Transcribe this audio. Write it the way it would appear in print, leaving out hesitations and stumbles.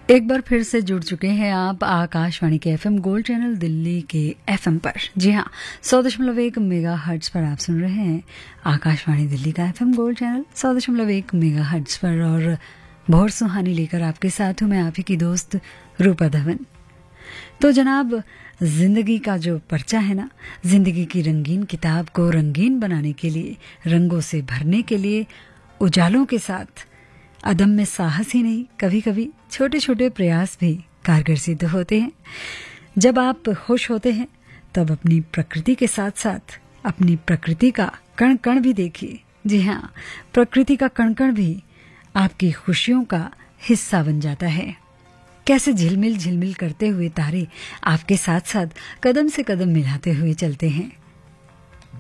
एक बार फिर से जुड़ चुके हैं आप आकाशवाणी के एफएम गोल्ड चैनल दिल्ली के एफएम पर। जी हाँ, 100.1 मेगा हर्ट्ज पर आप सुन रहे हैं आकाशवाणी दिल्ली का FM gold channel 100.1 mega hertz पर। और भोर सुहानी लेकर आपके साथ हूँ मैं, आप ही की दोस्त रूपा धवन। तो जनाब, जिंदगी का जो पर्चा है ना, जिंदगी की रंगीन किताब को रंगीन बनाने के लिए, रंगों से भरने के लिए उजालों के साथ अदम में साहस ही नहीं, कभी कभी छोटे छोटे प्रयास भी कारगर सिद्ध होते हैं। जब आप खुश होते हैं तब अपनी प्रकृति के साथ साथ अपनी प्रकृति का कण कण भी देखिए। जी हाँ, प्रकृति का कण कण भी आपकी खुशियों का हिस्सा बन जाता है। कैसे झिलमिल झिलमिल करते हुए तारे आपके साथ साथ कदम से कदम मिलाते हुए चलते हैं।